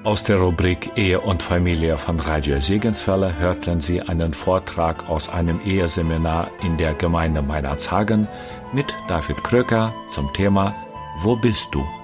Aus der Rubrik Ehe und Familie von Radio Segenswelle hörten Sie einen Vortrag aus einem Eheseminar in der Gemeinde Meinerzhagen mit David Kröker zum Thema Wo bist du?